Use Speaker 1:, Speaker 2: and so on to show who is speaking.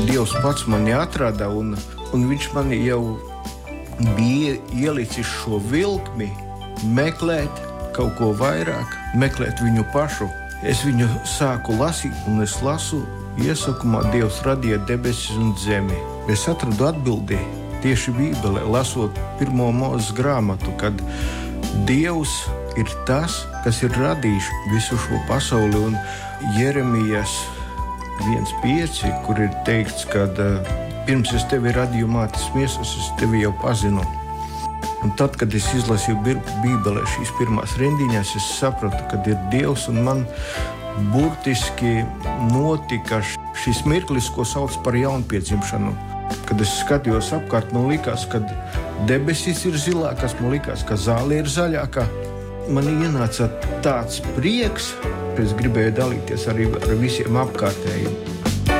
Speaker 1: Dievs pats mani atrada, un viņš mani jau bija ielicis šo vilkmi meklēt kaut ko vairāk, meklēt viņu pašu. Es viņu sāku lasīt, un es lasu iesākumā Dievs radīja debesis un zemi. Es atradu atbildi tieši Bībelē, lasot 1. Mūzes grāmatu, kad Dievs ir tas, kas ir radījis visu šo pasauli, un Jeremijas 1,5, kur ir teikts, ka pirms es tevi radīju mātes miesas, es tevi jau pazinu. Un tad, kad es izlasīju Bībelē šīs pirmās rindiņas, es sapratu, ka ir Dievs, un man burtiski notika šis mirklis, ko sauc par jaunpiedzimšanu. Kad es skatījos apkārt, man likās, ka debesis ir zilākas, man likās, ka zāle ir zaļāka. Man ienāca tāds prieks, ka es gribēju dalīties arī ar visiem apkārtējiem.